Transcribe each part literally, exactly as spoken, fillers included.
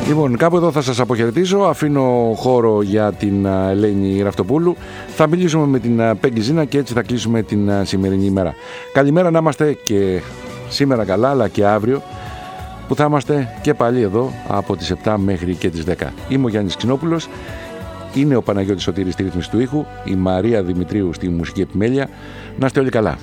Λοιπόν, κάπου εδώ θα σας αποχαιρετήσω. Αφήνω χώρο για την Ελένη Ραφτοπούλου. Θα μιλήσουμε με την Πέγγι Ζήνα και έτσι θα κλείσουμε την σημερινή ημέρα. Καλημέρα να είμαστε και σήμερα καλά, αλλά και αύριο που θα είμαστε και πάλι εδώ από τις επτά μέχρι και τις δέκα. Είμαι ο Γιάννης Ξινόπουλος. Είναι ο Παναγιώτης Σωτήρης στη ρύθμιση του ήχου, η Μαρία Δημητρίου στη μουσική επιμέλεια. Να είστε όλοι καλά.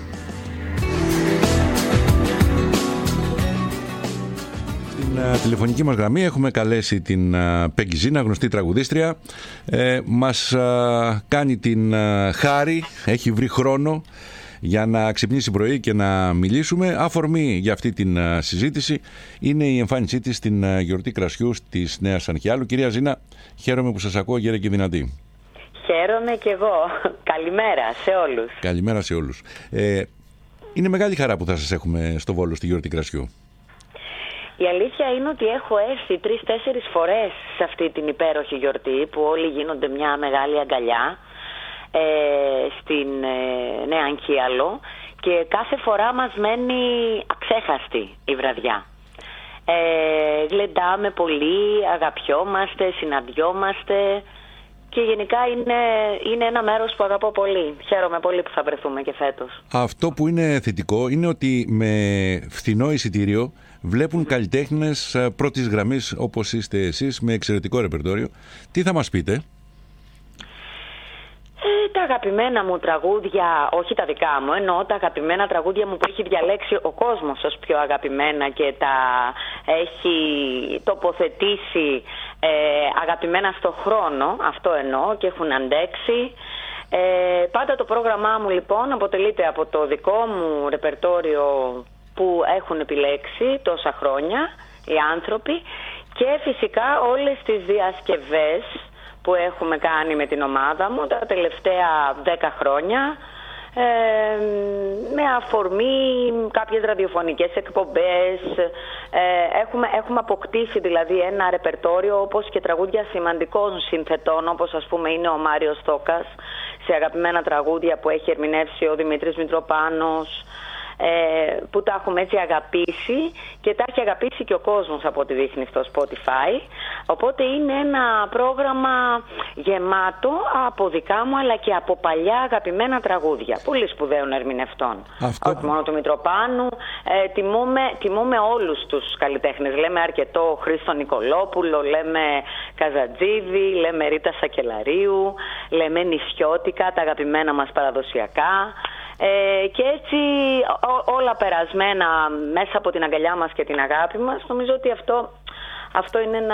Στην τηλεφωνική μας γραμμή έχουμε καλέσει την Πέγγι Ζήνα, γνωστή τραγουδίστρια. Ε, μας α, κάνει την α, χάρη, έχει βρει χρόνο για να ξυπνήσει πρωί και να μιλήσουμε. Αφορμή για αυτή την α, συζήτηση είναι η εμφάνισή της στην α, γιορτή κρασιού της Νέας Ανχιάλου. Κυρία Ζήνα, χαίρομαι που σας ακούω γέρα και δυνατή. Χαίρομαι και εγώ. Καλημέρα σε όλους. Καλημέρα σε όλους. Ε, είναι μεγάλη χαρά που θα σας έχουμε στο Βόλο στη γιορτή κρασιού. Η αλήθεια είναι ότι έχω έρθει τρεις-τέσσερις φορές σε αυτή την υπέροχη γιορτή που όλοι γίνονται μια μεγάλη αγκαλιά ε, στην ε, Νέα Ανχίαλο και κάθε φορά μας μένει αξέχαστη η βραδιά. Ε, γλεντάμε πολύ, αγαπιόμαστε, συναντιόμαστε και γενικά είναι, είναι ένα μέρος που αγαπώ πολύ. Χαίρομαι πολύ που θα βρεθούμε και φέτος. Αυτό που είναι θετικό είναι ότι με φθηνό εισιτήριο βλέπουν καλλιτέχνες πρώτης γραμμής όπως είστε εσείς, με εξαιρετικό ρεπερτόριο. Τι θα μας πείτε? Ε, τα αγαπημένα μου τραγούδια, όχι τα δικά μου, εννοώ τα αγαπημένα τραγούδια μου που έχει διαλέξει ο κόσμος ως πιο αγαπημένα και τα έχει τοποθετήσει ε, αγαπημένα στο χρόνο, αυτό εννοώ, και έχουν αντέξει. Ε, πάντα το πρόγραμμά μου λοιπόν αποτελείται από το δικό μου ρεπερτόριο που έχουν επιλέξει τόσα χρόνια οι άνθρωποι και φυσικά όλες τις διασκευές που έχουμε κάνει με την ομάδα μου τα τελευταία δέκα χρόνια ε, με αφορμή κάποιες ραδιοφωνικές εκπομπές. Ε, έχουμε, έχουμε αποκτήσει δηλαδή ένα ρεπερτόριο όπως και τραγούδια σημαντικών συνθετών, όπως ας πούμε είναι ο Μάριος Στόκας σε αγαπημένα τραγούδια που έχει ερμηνεύσει ο Δημήτρης Μητροπάνος, Ε, που τα έχουμε έτσι αγαπήσει και τα έχει αγαπήσει και ο κόσμος από ό,τι δείχνει στο Spotify. Οπότε είναι ένα πρόγραμμα γεμάτο από δικά μου αλλά και από παλιά αγαπημένα τραγούδια πολύ σπουδαίων ερμηνευτών. Αυτό... όχι μόνο του Μητροπάνου. ε, τιμούμε, τιμούμε όλους τους καλλιτέχνες. Λέμε αρκετό Χρήστο Νικολόπουλο, λέμε Καζατζίδη, λέμε Ρίτα Σακελαρίου, λέμε Νησιώτικα, τα αγαπημένα μας παραδοσιακά. Ε, και έτσι ό, όλα περασμένα μέσα από την αγκαλιά μας και την αγάπη μας. Νομίζω ότι αυτό, αυτό είναι ένα,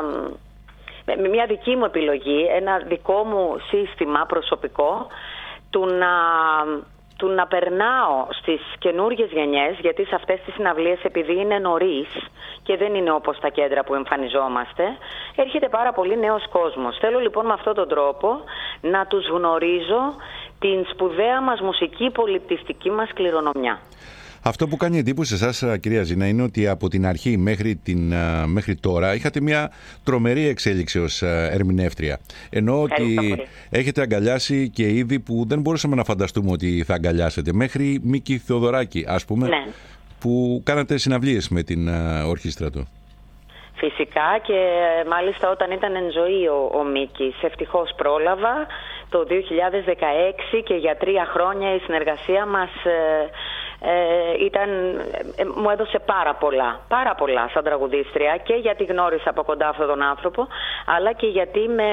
μια δική μου επιλογή, ένα δικό μου σύστημα προσωπικό του να, του να περνάω στις καινούργιες γενιές, γιατί σε αυτές τις συναυλίες επειδή είναι νωρίς και δεν είναι όπως τα κέντρα που εμφανιζόμαστε, έρχεται πάρα πολύ νέος κόσμος. Θέλω λοιπόν με αυτόν τον τρόπο να τους γνωρίζω την σπουδαία μας μουσική, πολιτιστική μας κληρονομιά. Αυτό που κάνει εντύπωση σε εσάς, κυρία Ζήνα, είναι ότι από την αρχή μέχρι, την, μέχρι τώρα είχατε μια τρομερή εξέλιξη ως ερμηνεύτρια. Ενώ ότι έχετε αγκαλιάσει και είδη που δεν μπορούσαμε να φανταστούμε ότι θα αγκαλιάσετε. Μέχρι Μίκη Θεοδωράκη, ας πούμε, ναι, που κάνατε συναυλίες με την ορχήστρα του. Φυσικά και μάλιστα όταν ήταν εν ζωή ο, ο Μίκης, ευτυχώς πρόλαβα το δύο χιλιάδες δεκαέξι και για τρία χρόνια η συνεργασία μας ε, ε, ήταν, ε, μου έδωσε πάρα πολλά, πάρα πολλά σαν τραγουδίστρια και γιατί γνώρισα από κοντά αυτόν τον άνθρωπο, αλλά και γιατί με...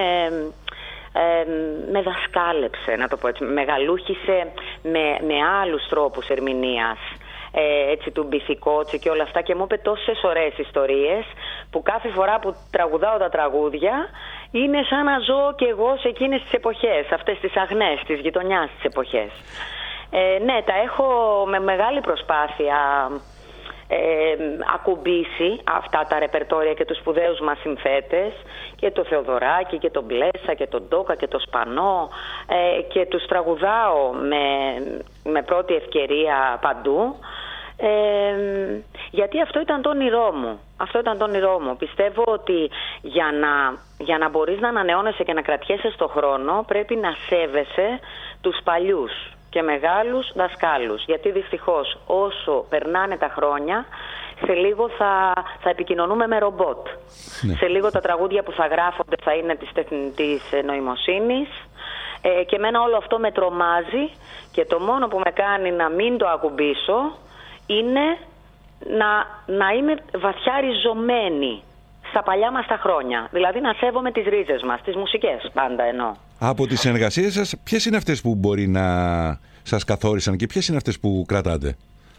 Ε, με δασκάλεψε, να το πω έτσι, μεγαλούχησε με, με άλλους τρόπους ερμηνείας. Ε, έτσι του Μπιθικότσι και όλα αυτά και μου είπε τόσες ωραίες ιστορίες που κάθε φορά που τραγουδάω τα τραγούδια είναι σαν να ζω και εγώ σε εκείνες τις εποχές, αυτές τις αγνές της γειτονιάς τις εποχές. Ε, ναι, τα έχω με μεγάλη προσπάθεια ε, ακουμπήσει αυτά τα ρεπερτόρια και τους σπουδαίους μας συνθέτες και το Θεοδωράκη και τον Μπλέσα και τον Ντόκα και το Σπανό ε, και τους τραγουδάω με, με πρώτη ευκαιρία παντού. Ε, γιατί αυτό ήταν το όνειρό μου. Αυτό ήταν το όνειρό μου. Πιστεύω ότι για να, για να μπορείς να ανανεώνεσαι και να κρατιέσαι στον χρόνο πρέπει να σέβεσαι τους παλιούς και μεγάλους δασκάλους. Γιατί δυστυχώς όσο περνάνε τα χρόνια σε λίγο θα, θα επικοινωνούμε με ρομπότ. Ναι. Σε λίγο τα τραγούδια που θα γράφονται θα είναι της τεχνητής νοημοσύνης. Ε, και εμένα όλο αυτό με τρομάζει και το μόνο που με κάνει να μην το ακουμπήσω είναι να, να είμαι βαθιά ριζωμένη στα παλιά μας τα χρόνια. Δηλαδή να σέβομαι τις ρίζες μας, τις μουσικές πάντα εννοώ. Από τις συνεργασίες σας, ποιες είναι αυτές που μπορεί να σας καθόρισαν και ποιες είναι αυτές που κρατάτε?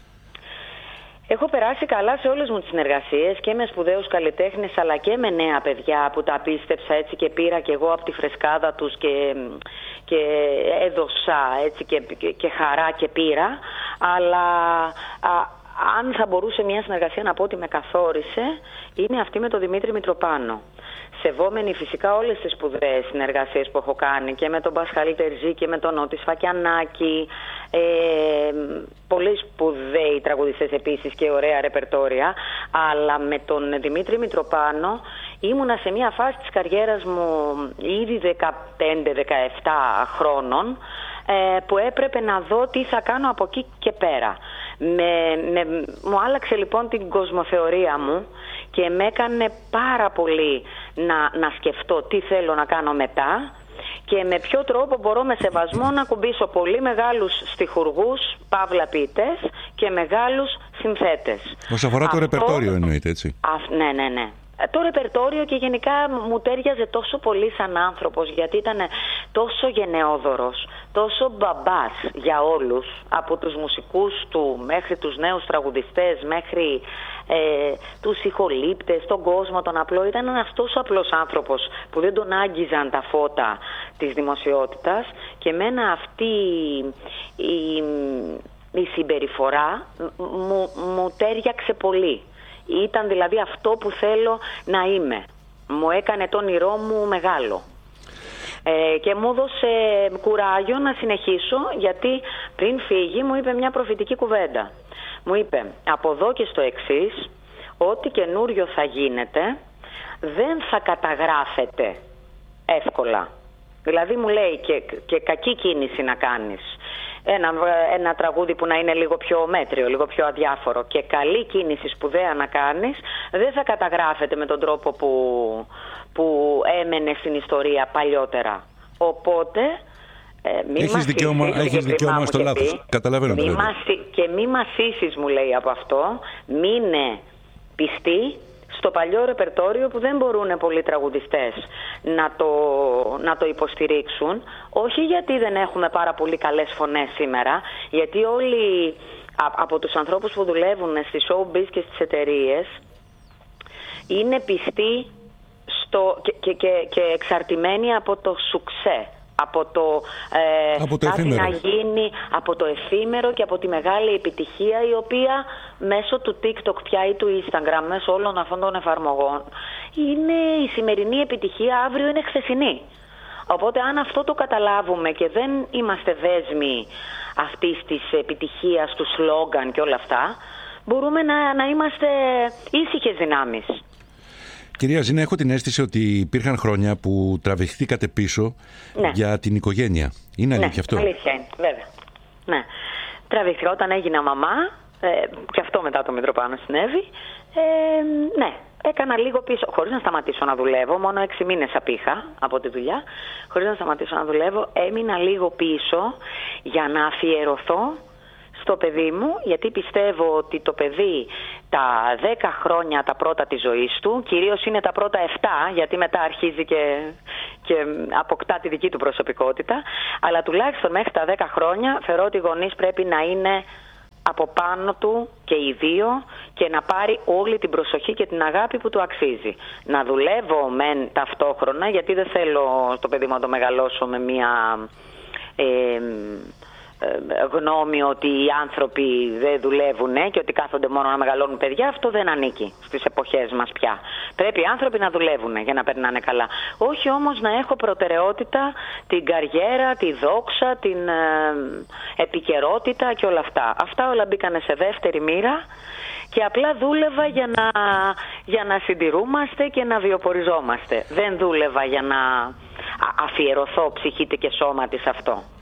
Έχω περάσει καλά σε όλες μου τις συνεργασίες και με σπουδαίους καλλιτέχνες αλλά και με νέα παιδιά που τα πίστεψα έτσι και πήρα και εγώ από τη φρεσκάδα τους και, και έδωσα έτσι και, και, και χαρά και πήρα. Αλλά α, αν θα μπορούσε μια συνεργασία να πω ότι με καθόρισε, είναι αυτή με τον Δημήτρη Μητροπάνο. Σεβόμενοι φυσικά όλες τις σπουδαίες συνεργασίες που έχω κάνει και με τον Πασχάλη Τερζή και με τον Νότι Σφακιανάκη, ε, πολύ σπουδαίοι τραγουδιστές επίσης και ωραία ρεπερτόρια, αλλά με τον Δημήτρη Μητροπάνο ήμουνα σε μια φάση της καριέρας μου ήδη δεκαπέντε δεκαεπτά χρόνων, ε, που έπρεπε να δω τι θα κάνω από εκεί και πέρα. Με, με, μου άλλαξε λοιπόν την κοσμοθεωρία μου και με έκανε πάρα πολύ να, να σκεφτώ τι θέλω να κάνω μετά και με ποιο τρόπο μπορώ με σεβασμό να κουμπίσω πολύ μεγάλους στιχουργούς, παύλα ποιητές και μεγάλους συνθέτες. Όσον αφορά το Αυτό, ρεπερτόριο εννοείται, έτσι. Α, ναι, ναι, ναι. Το ρεπερτόριο και γενικά μου τέριαζε τόσο πολύ σαν άνθρωπος, γιατί ήταν τόσο γενναιόδωρος, τόσο μπαμπάς για όλους, από τους μουσικούς του μέχρι τους νέους τραγουδιστές, μέχρι ε, τους ηχολήπτες, τον κόσμο τον απλό. Ήταν ένας τόσο απλός άνθρωπος που δεν τον άγγιζαν τα φώτα της δημοσιότητας και εμένα αυτή η, η συμπεριφορά μου, μου τέριαξε πολύ. Ήταν δηλαδή αυτό που θέλω να είμαι. Μου έκανε το όνειρό μου μεγάλο. Ε, και μου έδωσε κουράγιο να συνεχίσω, γιατί πριν φύγει μου είπε μια προφητική κουβέντα. Μου είπε, από εδώ και στο εξής, ό,τι καινούριο θα γίνεται δεν θα καταγράφεται εύκολα. Δηλαδή μου λέει και, και κακή κίνηση να κάνεις. Ένα, ένα τραγούδι που να είναι λίγο πιο μέτριο, λίγο πιο αδιάφορο και καλή κίνηση σπουδαία να κάνεις, δεν θα καταγράφεται με τον τρόπο που, που έμενε στην ιστορία παλιότερα. Οπότε ε, μη έχεις δικαίωμα, έχεις δικαίωμα στο λάθος. Καταλαβαίνω. Μη μας, και μη μασίσεις, μου λέει, από αυτό. Μείνε πιστή στο παλιό ρεπερτόριο που δεν μπορούν πολλοί τραγουδιστές να το, να το υποστηρίξουν. Όχι γιατί δεν έχουμε πάρα πολύ καλές φωνές σήμερα, γιατί όλοι α, από τους ανθρώπους που δουλεύουν στις showbiz και στις εταιρείες είναι πιστοί στο, και, και, και, και εξαρτημένοι από το σουξέ. Από το, ε, από το κάτι εφήμερο. να γίνει, από το εφήμερο και από τη μεγάλη επιτυχία, η οποία μέσω του TikTok πια ή του Instagram, μέσω όλων αυτών των εφαρμογών, είναι η σημερινή επιτυχία, αύριο είναι χθεσινή. Οπότε αν αυτό το καταλάβουμε και δεν είμαστε δέσμοι αυτής της επιτυχίας, του σλόγγαν και όλα αυτά, μπορούμε να, να είμαστε ήσυχες δυνάμεις. Κυρία Ζήνα, έχω την αίσθηση ότι υπήρχαν χρόνια που τραβηχθήκατε πίσω, ναι, για την οικογένεια. Είναι αλήθεια, ναι, αυτό? Αλήθεια είναι, βέβαια. Ναι. Τραβηχθήκα όταν έγινα μαμά, ε, και αυτό μετά το Μητροπάνο συνέβη. Ε, ναι, έκανα λίγο πίσω, χωρίς να σταματήσω να δουλεύω, μόνο έξι μήνες απήχα από τη δουλειά, χωρίς να σταματήσω να δουλεύω, έμεινα λίγο πίσω για να αφιερωθώ στο παιδί μου, γιατί πιστεύω ότι το παιδί τα δέκα χρόνια τα πρώτα της ζωής του, κυρίως είναι τα πρώτα επτά, γιατί μετά αρχίζει και, και αποκτά τη δική του προσωπικότητα, αλλά τουλάχιστον μέχρι τα δέκα χρόνια θεωρώ ότι οι γονείς πρέπει να είναι από πάνω του και οι δύο και να πάρει όλη την προσοχή και την αγάπη που του αξίζει. Να δουλεύω μεν ταυτόχρονα, γιατί δεν θέλω το παιδί μου να το μεγαλώσω με μια Ε, γνώμη ότι οι άνθρωποι δεν δουλεύουν και ότι κάθονται μόνο να μεγαλώνουν παιδιά. Αυτό δεν ανήκει στις εποχές μας πια. Πρέπει οι άνθρωποι να δουλεύουν για να περνάνε καλά. Όχι όμως να έχω προτεραιότητα την καριέρα, τη δόξα, την ε, επικαιρότητα και όλα αυτά. Αυτά όλα μπήκανε σε δεύτερη μοίρα και απλά δούλευα για να, για να συντηρούμαστε και να βιοποριζόμαστε. Δεν δούλευα για να αφιερωθώ ψυχήτη και σώματι σε αυτό.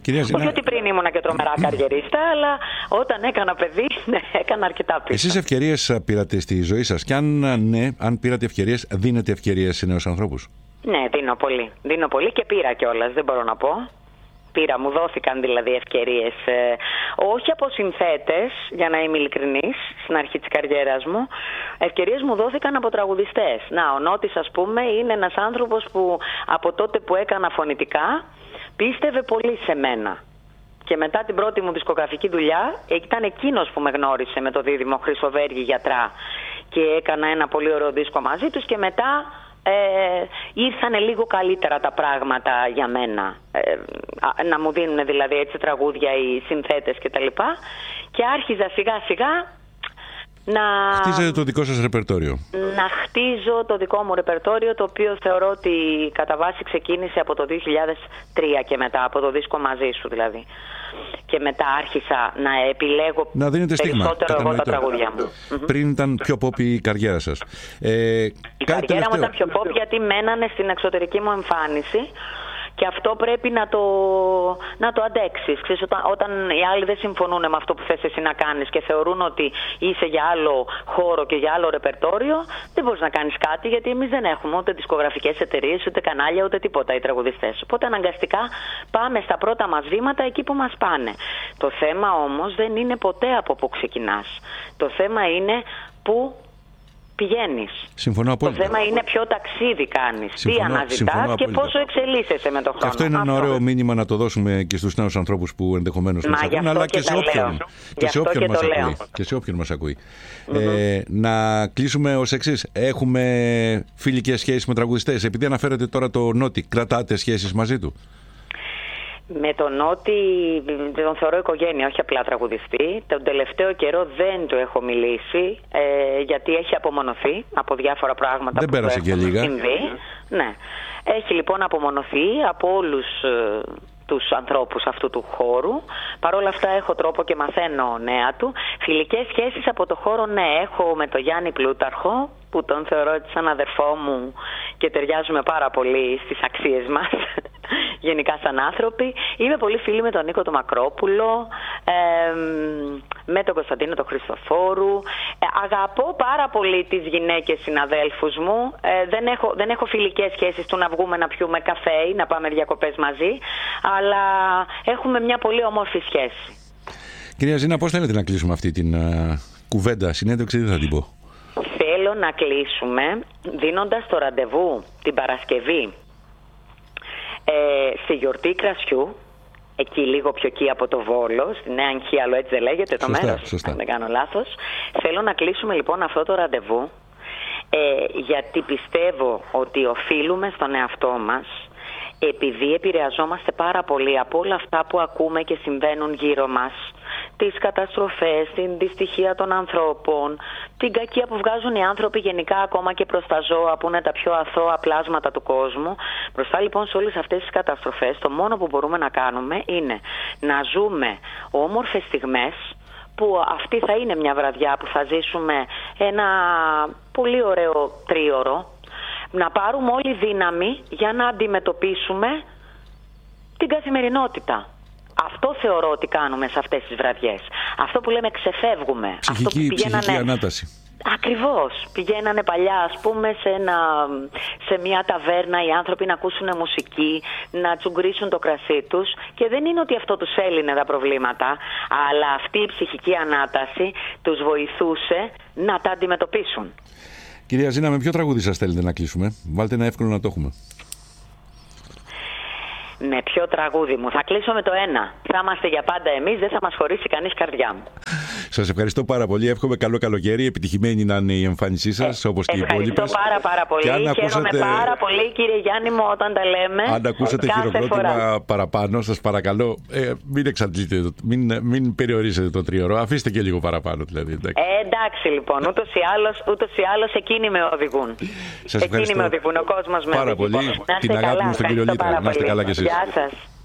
Κυρία Ζήνα... Όχι ότι πριν ήμουνα και τρομερά καριερίστα, αλλά όταν έκανα παιδί, ναι, έκανα αρκετά πίσω. Εσείς ευκαιρίες πήρατε στη ζωή σας? Και αν ναι, αν πήρατε ευκαιρίες, δίνετε ευκαιρίες σε νέους ανθρώπους? Ναι, δίνω πολύ. Δίνω πολύ και πήρα κιόλας, δεν μπορώ να πω. Πήρα, μου δόθηκαν δηλαδή ευκαιρίες, ε, όχι από συνθέτες, για να είμαι ειλικρινής, στην αρχή της καριέρας μου. Ευκαιρίες μου δόθηκαν από τραγουδιστές. Να, ο Νότης, ας πούμε, είναι ένας άνθρωπος που από τότε που έκανα φωνητικά πίστευε πολύ σε μένα. Και μετά την πρώτη μου δισκογραφική δουλειά ήταν εκείνος που με γνώρισε με το δίδυμο Χρυσοβέργη Γιατρά και έκανα ένα πολύ ωραίο δίσκο μαζί τους και μετά ε, ήρθανε λίγο καλύτερα τα πράγματα για μένα. Ε, να μου δίνουν δηλαδή έτσι τραγούδια οι συνθέτες και τα λοιπά και άρχιζα σιγά σιγά να... Χτίζετε το δικό σας ρεπερτόριο. Να χτίζω το δικό μου ρεπερτόριο, το οποίο θεωρώ ότι κατά βάση ξεκίνησε από το δύο χιλιάδες τρία και μετά, από το δίσκο Μαζί Σου δηλαδή. Και μετά άρχισα να επιλέγω να δίνετε περισσότερο στίγμα, εγώ τα τραγούδια μου. Πριν ήταν πιο pop η καριέρα σας. Ε, η καριέρα τελευταίο... μου ήταν πιο pop γιατί μένανε στην εξωτερική μου εμφάνιση. Και αυτό πρέπει να το, να το αντέξεις. Ξέρεις, όταν, όταν οι άλλοι δεν συμφωνούν με αυτό που θες εσύ να κάνεις και θεωρούν ότι είσαι για άλλο χώρο και για άλλο ρεπερτόριο, δεν μπορείς να κάνεις κάτι, γιατί εμείς δεν έχουμε ούτε δισκογραφικές εταιρείες, ούτε κανάλια, ούτε τίποτα οι τραγουδιστές. Οπότε αναγκαστικά πάμε στα πρώτα μας βήματα εκεί που μας πάνε. Το θέμα όμως δεν είναι ποτέ από πού ξεκινάς. Το θέμα είναι πού πηγαίνεις. Συμφωνώ απόλυτα. Το θέμα είναι ποιο ταξίδι κάνεις, συμφωνώ, τι αναζητάς και πόσο εξελίσσεσαι με τον χρόνο. Και αυτό είναι ένα ωραίο μήνυμα να το δώσουμε και στους νέους ανθρώπους που ενδεχομένως μας ακούν, αλλά και, και σε όποιον, και σε όποιον, μας, ακούει, και σε όποιον μας ακούει. Mm-hmm. Ε, να κλείσουμε ως εξής. Έχουμε φιλικές σχέσεις με τραγουδιστές. Επειδή αναφέρετε τώρα το Νότι, κρατάτε σχέσεις μαζί του? Με τον Νότι τον θεωρώ οικογένεια, όχι απλά τραγουδιστή. Τον τελευταίο καιρό δεν του έχω μιλήσει, ε, γιατί έχει απομονωθεί από διάφορα πράγματα δεν που πέρασε του και έχουν λίγα. συμβεί. Ναι. Έχει λοιπόν απομονωθεί από όλους ε, τους ανθρώπους αυτού του χώρου. Παρ' όλα αυτά έχω τρόπο και μαθαίνω νέα του. Φιλικές σχέσεις από το χώρο, ναι, έχω με τον Γιάννη Πλούταρχο, που τον θεωρώ έτσι σαν αδερφό μου και ταιριάζουμε πάρα πολύ στις αξίες μας, γενικά σαν άνθρωποι. Είμαι πολύ φίλη με τον Νίκο τον Μακρόπουλο, ε, με τον Κωνσταντίνο τον Χριστοφόρου. Ε, αγαπώ πάρα πολύ τις γυναίκες συναδέλφους μου. Ε, δεν, έχω, δεν έχω φιλικές σχέσεις του να βγούμε να πιούμε καφέ ή να πάμε διακοπές μαζί, αλλά έχουμε μια πολύ όμορφη σχέση. Κυρία Ζήνα, πώς θέλετε να κλείσουμε αυτή την uh, κουβέντα, συνέντευξη, δεν θα την πω? Θέλω να κλείσουμε δίνοντας το ραντεβού την Παρασκευή ε, στη γιορτή κρασιού, εκεί λίγο πιο εκεί από το Βόλο, στη Νέα Αγχίαλο, έτσι δεν λέγεται το σωστά, μέρος, σωστά. αν δεν κάνω λάθος. Θέλω να κλείσουμε λοιπόν αυτό το ραντεβού, ε, γιατί πιστεύω ότι οφείλουμε στον εαυτό μας, επειδή επηρεαζόμαστε πάρα πολύ από όλα αυτά που ακούμε και συμβαίνουν γύρω μας, τις καταστροφές, την δυστυχία των ανθρώπων, την κακία που βγάζουν οι άνθρωποι γενικά ακόμα και προς τα ζώα που είναι τα πιο αθώα πλάσματα του κόσμου. Μπροστά λοιπόν σε όλες αυτές τις καταστροφές, το μόνο που μπορούμε να κάνουμε είναι να ζούμε όμορφες στιγμές, που αυτή θα είναι μια βραδιά που θα ζήσουμε ένα πολύ ωραίο τρίωρο, να πάρουμε όλη δύναμη για να αντιμετωπίσουμε την καθημερινότητα. Αυτό θεωρώ ότι κάνουμε σε αυτές τις βραδιές. Αυτό που λέμε ξεφεύγουμε. Ψυχική, αυτό που πηγαίνανε... ψυχική ανάταση. Ακριβώς. Πηγαίνανε παλιά, ας πούμε, σε, ένα, σε μια ταβέρνα οι άνθρωποι να ακούσουν μουσική, να τσουγκρίσουν το κρασί τους, και δεν είναι ότι αυτό τους έλυνε τα προβλήματα, αλλά αυτή η ψυχική ανάταση τους βοηθούσε να τα αντιμετωπίσουν. Κυρία Ζήνα, με ποιο τραγούδι σας θέλετε να κλείσουμε? Βάλτε ένα εύκολο να το έχουμε. Με ποιο τραγούδι μου? Θα κλείσω με το ένα. Θα είμαστε για πάντα εμείς, δεν θα μας χωρίσει κανείς, καρδιά μου. Σας ευχαριστώ πάρα πολύ. Εύχομαι καλό καλοκαίρι. Επιτυχημένη να είναι η εμφάνισή σας, ε, όπως και οι υπόλοιπες. Ευχαριστώ πάρα πάρα πολύ. Χαίρομαι ακούσατε... πάρα πολύ, κύριε Γιάννη μου, όταν τα λέμε. Αν ακούσατε χειροκρότημα παραπάνω, σας παρακαλώ, ε, μην εξαντλείτε, μην, μην περιορίσετε το τρίωρο. Αφήστε και λίγο παραπάνω, δηλαδή. Εντάξει, ε, εντάξει λοιπόν. Ούτως ή άλλως, ούτως ή άλλως εκείνοι με οδηγούν. Σας εκείνοι με οδηγούν. Ο κόσμος με πάρα οδηγεί. πολύ. Την αγάπη μου στον κύριο Λίτρα. Να είστε καλά κι εσείς. Γεια σας.